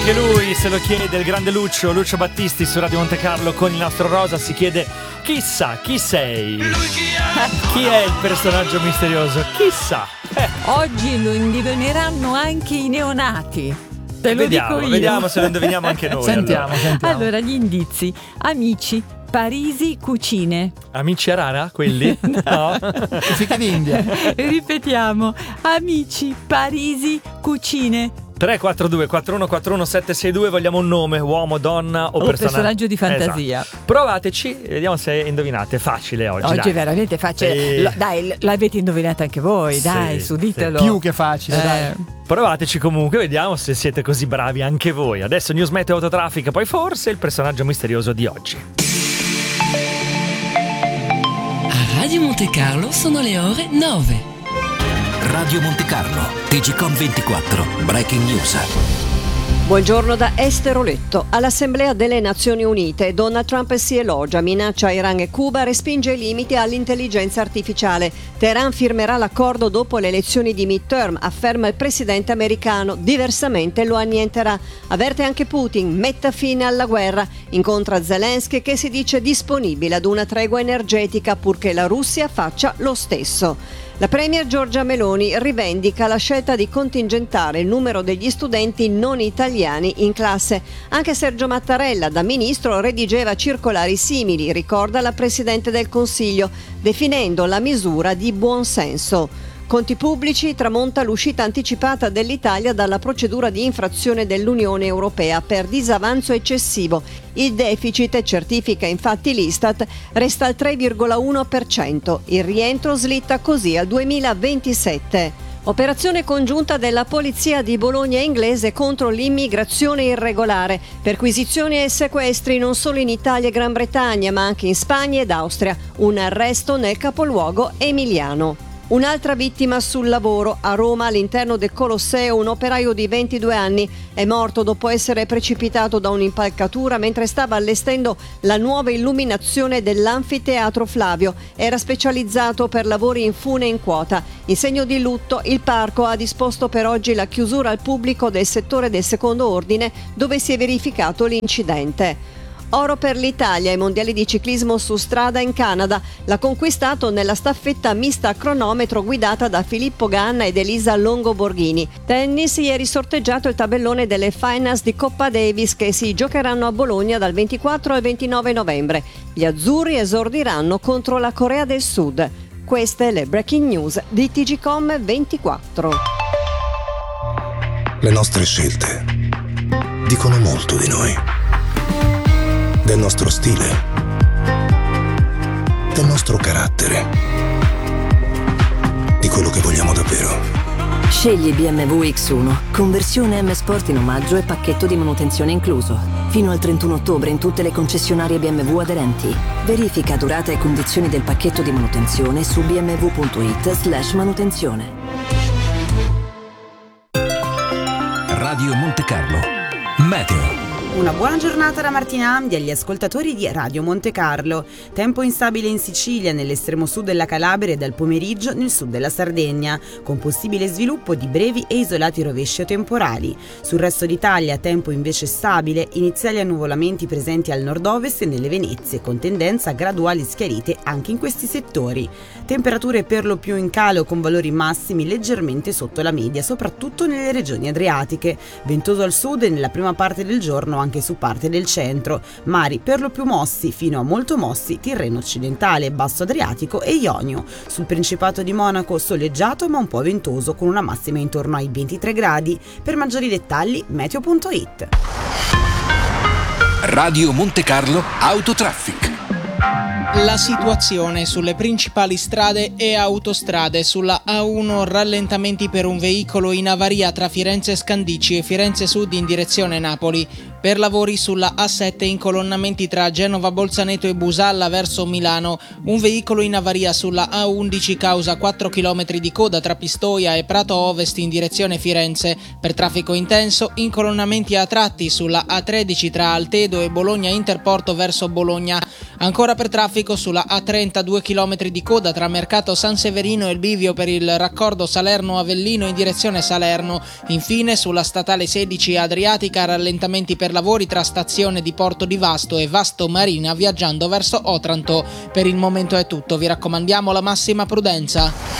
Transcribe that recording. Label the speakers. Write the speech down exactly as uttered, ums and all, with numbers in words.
Speaker 1: Anche lui se lo chiede, il grande Lucio, Lucio Battisti su Radio Monte Carlo con il nastro rosa, si chiede: chissà, chi sei? Lui chi è? Chi è il personaggio misterioso? Chissà. Eh.
Speaker 2: Oggi lo indovineranno anche i neonati. Te lo
Speaker 1: vediamo,
Speaker 2: dico io.
Speaker 1: Vediamo se lo indoviniamo anche noi.
Speaker 3: Sentiamo,
Speaker 1: allora.
Speaker 3: sentiamo.
Speaker 2: Allora, gli indizi. Amici, Parisi, cucine.
Speaker 1: Amici Arara, quelli? No.
Speaker 3: I fichi d'India.
Speaker 2: Ripetiamo. Amici, Parisi, cucine.
Speaker 1: tre quattro due quattro uno quattro uno sette sei due, vogliamo un nome, uomo, donna o,
Speaker 2: O
Speaker 1: persona-
Speaker 2: personaggio di fantasia.
Speaker 1: Esatto. Provateci, vediamo se indovinate. Facile oggi.
Speaker 2: Oggi
Speaker 1: dai.
Speaker 2: è veramente facile.
Speaker 1: Sì.
Speaker 2: Lo- dai, l- l'avete indovinata anche voi,
Speaker 1: Sì,
Speaker 2: dai, su ditelo.
Speaker 3: Più che facile,
Speaker 2: Eh.
Speaker 3: dai.
Speaker 1: Provateci comunque, vediamo se siete così bravi anche voi. Adesso News Meteo Autotraffic, poi forse il personaggio misterioso di oggi.
Speaker 4: A Radio Monte Carlo sono le ore nove.
Speaker 5: Radio Monte Carlo, T G Com ventiquattro, Breaking News.
Speaker 6: Buongiorno da Esther Oletto. All'Assemblea delle Nazioni Unite Donald Trump si elogia, minaccia Iran e Cuba, respinge i limiti all'intelligenza artificiale. Teheran firmerà l'accordo dopo le elezioni di midterm, afferma il presidente americano, diversamente lo annienterà. Avverte anche Putin, metta fine alla guerra. Incontra Zelensky che si dice disponibile ad una tregua energetica purché la Russia faccia lo stesso. La premier Giorgia Meloni rivendica la scelta di contingentare il numero degli studenti non italiani in classe. Anche Sergio Mattarella, da ministro, redigeva circolari simili, ricorda la Presidente del Consiglio, definendo la misura di buon senso. Conti pubblici, tramonta l'uscita anticipata dell'Italia dalla procedura di infrazione dell'Unione Europea per disavanzo eccessivo. Il deficit, certifica infatti l'Istat, resta al tre virgola uno per cento. Il rientro slitta così al duemilaventisette. Operazione congiunta della Polizia di Bologna e inglese contro l'immigrazione irregolare. Perquisizioni e sequestri non solo in Italia e Gran Bretagna, ma anche in Spagna ed Austria. Un arresto nel capoluogo emiliano. Un'altra vittima sul lavoro. A Roma, all'interno del Colosseo, un operaio di ventidue anni è morto dopo essere precipitato da un'impalcatura mentre stava allestendo la nuova illuminazione dell'anfiteatro Flavio. Era specializzato per lavori in fune e in quota. In segno di lutto, il parco ha disposto per oggi la chiusura al pubblico del settore del secondo ordine dove si è verificato l'incidente. Oro per l'Italia ai mondiali di ciclismo su strada in Canada. L'ha conquistato nella staffetta mista a cronometro guidata da Filippo Ganna ed Elisa Longo Borghini. Tennis, ieri sorteggiato il tabellone delle finals di Coppa Davis che si giocheranno a Bologna dal ventiquattro al ventinove novembre. Gli azzurri esordiranno contro la Corea del Sud. Queste le breaking news di T G Com ventiquattro.
Speaker 7: Le nostre scelte dicono molto di noi. Del nostro stile, del nostro carattere, di quello che vogliamo davvero.
Speaker 8: Scegli B M W X uno, conversione M Sport in omaggio e pacchetto di manutenzione incluso. Fino al trentuno ottobre in tutte le concessionarie B M W aderenti. Verifica durata e condizioni del pacchetto di manutenzione su b m w punto i t slash manutenzione.
Speaker 5: Radio Monte Carlo, Meteo.
Speaker 9: Una buona giornata da Martina Amdi agli ascoltatori di Radio Monte Carlo. Tempo instabile in Sicilia, nell'estremo sud della Calabria e dal pomeriggio nel sud della Sardegna, con possibile sviluppo di brevi e isolati rovesci o temporali. Sul resto d'Italia tempo invece stabile, iniziali annuvolamenti presenti al nord-ovest e nelle Venezie, con tendenza a graduali schiarite anche in questi settori. Temperature per lo più in calo con valori massimi leggermente sotto la media, soprattutto nelle regioni adriatiche. Ventoso al sud e nella prima parte del giorno anche su parte del centro, mari per lo più mossi fino a molto mossi Tirreno occidentale, Basso Adriatico e Ionio. Sul Principato di Monaco soleggiato ma un po' ventoso con una massima intorno ai ventitré gradi. Per maggiori dettagli meteo punto it.
Speaker 5: Radio Monte Carlo Autotraffic.
Speaker 10: La situazione sulle principali strade e autostrade. Sulla A uno rallentamenti per un veicolo in avaria tra Firenze Scandicci e Firenze Sud in direzione Napoli. Per lavori sulla A sette, incolonnamenti tra Genova Bolzaneto e Busalla verso Milano. Un veicolo in avaria sulla A undici causa quattro chilometri di coda tra Pistoia e Prato Ovest in direzione Firenze. Per traffico intenso, incolonnamenti a tratti sulla A tredici tra Altedo e Bologna Interporto verso Bologna. Ancora per traffico sulla A trenta, due chilometri di coda tra Mercato San Severino e il bivio per il raccordo Salerno-Avellino in direzione Salerno. Infine sulla statale sedici Adriatica, rallentamenti per lavori tra stazione di Porto di Vasto e Vasto Marina viaggiando verso Otranto. Per il momento è tutto, vi raccomandiamo la massima prudenza.